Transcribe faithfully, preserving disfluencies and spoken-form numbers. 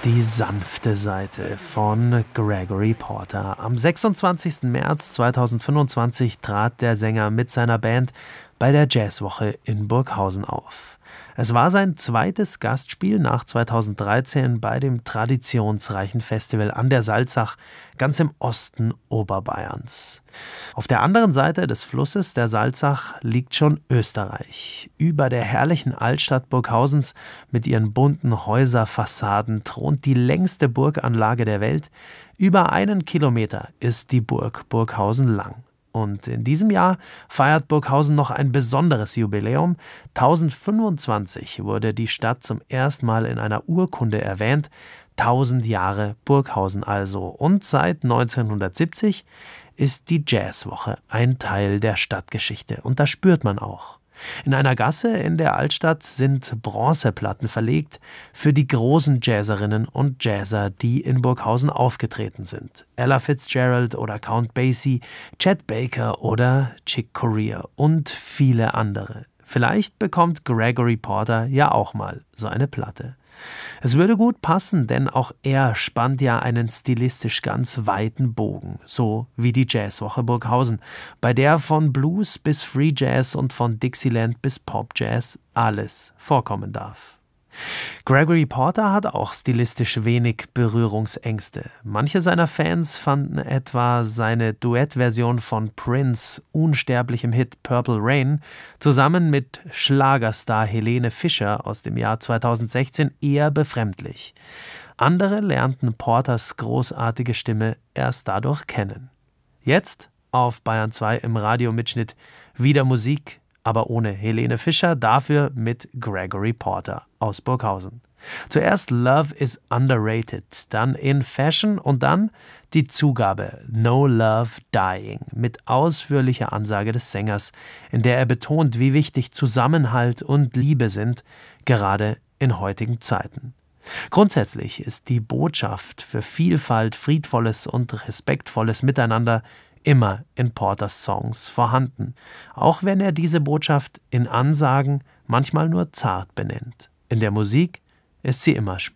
Die sanfte Seite von Gregory Porter. Am sechsundzwanzigsten März zweitausendfünfundzwanzig trat der Sänger mit seiner Band bei der Jazzwoche in Burghausen auf. Es war sein zweites Gastspiel nach zweitausenddreizehn bei dem traditionsreichen Festival an der Salzach, ganz im Osten Oberbayerns. Auf der anderen Seite des Flusses der Salzach liegt schon Österreich. Über der herrlichen Altstadt Burghausens mit ihren bunten Häuserfassaden thront die längste Burganlage der Welt. Über einen Kilometer ist die Burg Burghausen lang. Und in diesem Jahr feiert Burghausen noch ein besonderes Jubiläum. tausendfünfundzwanzig wurde die Stadt zum ersten Mal in einer Urkunde erwähnt. tausend Jahre Burghausen also. Und seit neunzehnhundertsiebzig ist die Jazzwoche ein Teil der Stadtgeschichte. Und das spürt man auch. In einer Gasse in der Altstadt sind Bronzeplatten verlegt für die großen Jazzerinnen und Jazzer, die in Burghausen aufgetreten sind. Ella Fitzgerald oder Count Basie, Chet Baker oder Chick Corea und viele andere. Vielleicht bekommt Gregory Porter ja auch mal so eine Platte. Es würde gut passen, denn auch er spannt ja einen stilistisch ganz weiten Bogen, so wie die Jazzwoche Burghausen, bei der von Blues bis Free Jazz und von Dixieland bis Pop Jazz alles vorkommen darf. Gregory Porter hat auch stilistisch wenig Berührungsängste. Manche seiner Fans fanden etwa seine Duettversion von Prince' unsterblichem Hit Purple Rain zusammen mit Schlagerstar Helene Fischer aus dem Jahr zweitausendsechzehn eher befremdlich. Andere lernten Porters großartige Stimme erst dadurch kennen. Jetzt auf Bayern zwei im Radiomitschnitt wieder Musik, aber ohne Helene Fischer, dafür mit Gregory Porter aus Burghausen. Zuerst Love is Underrated, dann In Fashion und dann die Zugabe No Love Dying mit ausführlicher Ansage des Sängers, in der er betont, wie wichtig Zusammenhalt und Liebe sind, gerade in heutigen Zeiten. Grundsätzlich ist die Botschaft für Vielfalt, friedvolles und respektvolles Miteinander immer in Porters Songs vorhanden, auch wenn er diese Botschaft in Ansagen manchmal nur zart benennt. In der Musik ist sie immer spürbar.